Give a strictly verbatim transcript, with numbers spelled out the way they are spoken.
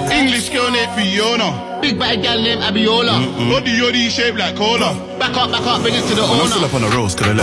English girl named Fiona. Big bad gal named Abiola. Body yoddy shaped like cola. Back up, back up, bring it to the I'm owner. still up on the roast, cause I